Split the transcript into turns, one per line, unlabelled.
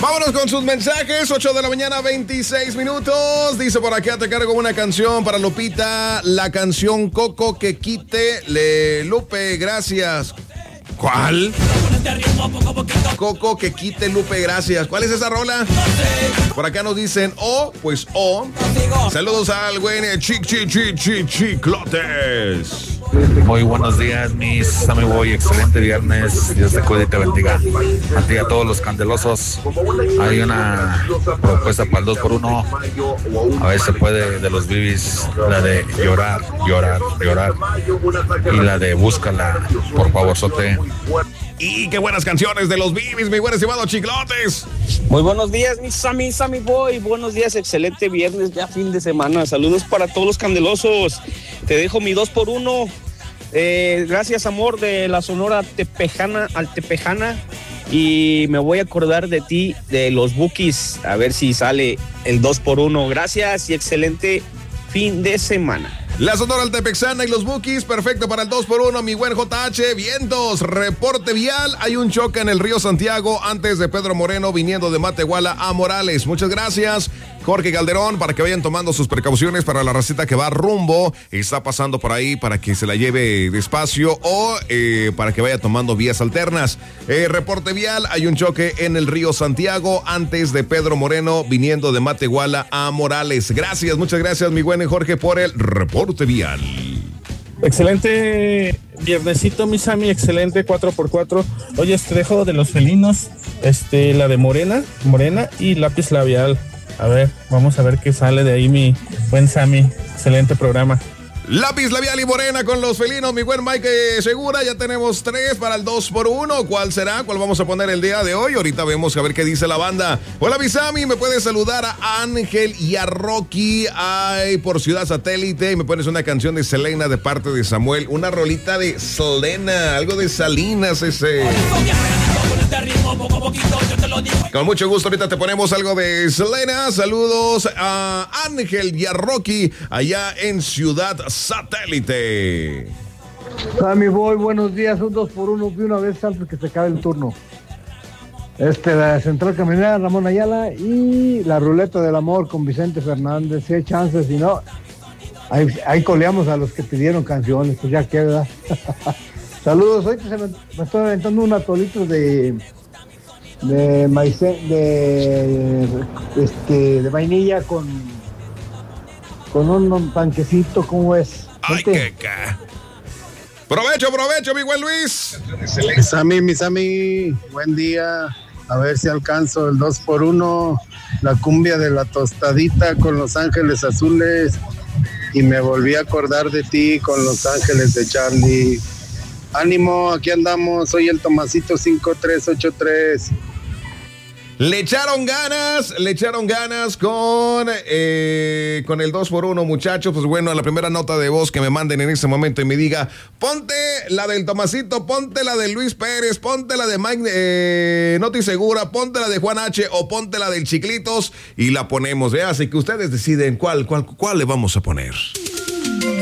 Vámonos con sus mensajes, 8 de la mañana, 26 minutos. Dice por acá, te cargo una canción para Lupita, la canción Coco que quite. Lupe, gracias. ¿Cuál? Coco que quite, Lupe, gracias. ¿Cuál es esa rola? Por acá nos dicen, pues saludos al buen Chiclotes.
Muy buenos días, mis Sammy Boy. Excelente viernes. Dios te cuide y te bendiga. A ti y a todos los candelosos. Hay una propuesta para el 2x1. A ver si se puede, de los Bibis. La de llorar. Y la de búscala, por favor, sote.
Y qué buenas canciones de los Bibis, mi buen estimado Chiclotes.
Muy buenos días, mi Sammy Boy. Buenos días, excelente viernes, ya fin de semana. Saludos para todos los candelosos. Te dejo mi 2x1. Gracias, amor, de la Sonora Altepejana. Y me voy a acordar de ti, de los Bukis. A ver si sale el 2x1. Gracias y excelente fin de semana.
La Sonora Altepexana y los Bukis, perfecto para el 2x1, mi buen JH. Vientos, reporte vial. Hay un choque en el río Santiago antes de Pedro Moreno, viniendo de Matehuala a Morales. Muchas gracias, Jorge Calderón, para que vayan tomando sus precauciones para la racita que va rumbo. Está pasando por ahí para que se la lleve despacio o para que vaya tomando vías alternas. Reporte vial, hay un choque en el río Santiago antes de Pedro Moreno, viniendo de Matehuala a Morales. Gracias, muchas gracias, mi buen Jorge, por el reporte vial.
Excelente viernesito, mi Sammy, excelente 4x4. Oye, te dejo de los felinos, la de Morena y lápiz labial. A ver, vamos a ver qué sale de ahí, mi buen Sammy. Excelente programa.
Lápiz labial y Morena con los felinos, mi buen Mike Segura. Ya tenemos 3 para el 2x1. ¿Cuál será? ¿Cuál vamos a poner el día de hoy? Ahorita vemos a ver qué dice la banda. Hola, mi Sammy, me puedes saludar a Ángel y a Rocky por Ciudad Satélite. Y me pones una canción de Selena de parte de Samuel. Una rolita de Selena, algo de Salinas ese. Con mucho gusto, ahorita te ponemos algo de Selena. Saludos a Ángel y a Rocky allá en Ciudad Satélite.
Sammy Boy, buenos días. Un 2x1 de una vez antes que se acabe el turno. La Central Camionera Ramón Ayala y la Ruleta del Amor con Vicente Fernández. Si hay chances, si no, ahí coleamos a los que pidieron canciones, pues ya queda. Saludos, hoy me estoy aventando un atolito de maíz, de vainilla con un panquecito, ¿cómo es?
Ay, qué Provecho, mi buen Luis.
Mi Sammy, buen día. A ver si alcanzo el 2x1, la cumbia de la tostadita con Los Ángeles Azules. Y me volví a acordar de ti con Los Ángeles de Charlie. Ánimo, aquí andamos, soy el Tomasito 5383.
Le echaron ganas con el 2x1, muchachos. Pues bueno, la primera nota de voz que me manden en este momento y me diga, ponte la del Tomasito, ponte la de Luis Pérez, ponte la de Mike Noti Segura, ponte la de Juan H o ponte la del Chiclitos y la ponemos, ¿eh? Así que ustedes deciden cuál le vamos a poner.